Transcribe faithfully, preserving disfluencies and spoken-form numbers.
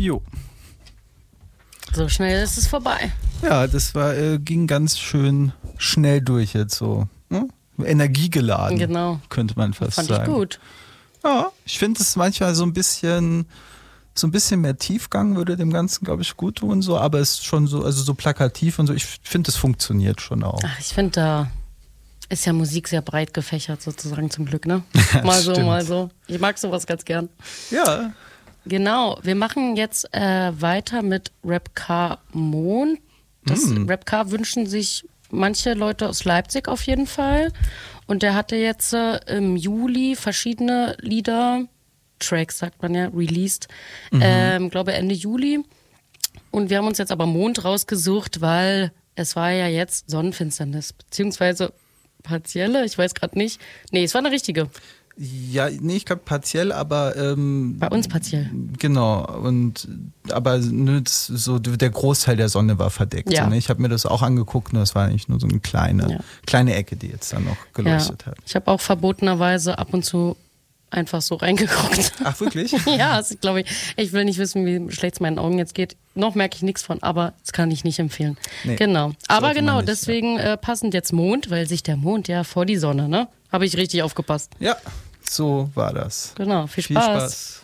Jo. So schnell ist es vorbei. Ja, das war, äh, ging ganz schön schnell durch jetzt so. Hm? Energiegeladen, genau. könnte man fast Fand sagen. Fand ich gut. Ja, ich finde es manchmal so ein bisschen, so ein bisschen mehr Tiefgang würde dem Ganzen, glaube ich, gut tun, so, aber es ist schon so, also so plakativ und so, ich finde, es funktioniert schon auch. Ach, ich finde, da ist ja Musik sehr breit gefächert sozusagen zum Glück, ne? Mal so, Stimmt. mal so. Ich mag sowas ganz gern. Ja. Genau, wir machen jetzt äh, weiter mit Rapcar Mond. Das Mm. Rapcar wünschen sich manche Leute aus Leipzig auf jeden Fall. Und der hatte jetzt äh, im Juli verschiedene Lieder, Tracks sagt man ja, released, mhm. ähm, glaube Ende Juli. Und wir haben uns jetzt aber Mond rausgesucht, weil es war ja jetzt Sonnenfinsternis, beziehungsweise partielle, ich weiß gerade nicht. Nee, es war eine richtige. Ja, nee, ich glaube partiell, aber ähm, bei uns partiell. Genau, und aber ne, das, so der Großteil der Sonne war verdeckt. Ja. So, ne? Ich habe mir das auch angeguckt, nur es war eigentlich nur so eine kleine, ja. kleine Ecke, die jetzt dann noch geleuchtet ja. hat. Ich habe auch verbotenerweise ab und zu einfach so reingeguckt. Ach, wirklich? Ja, das glaube ich. Ich will nicht wissen, wie schlecht es meinen Augen jetzt geht. Noch merke ich nichts von, aber das kann ich nicht empfehlen. Nee, genau. Aber genau, nicht, deswegen ja. äh, passend jetzt Mond, weil sich der Mond ja vor die Sonne, ne? Habe ich richtig aufgepasst. Ja, so war das. Genau, viel, viel Spaß. Spaß.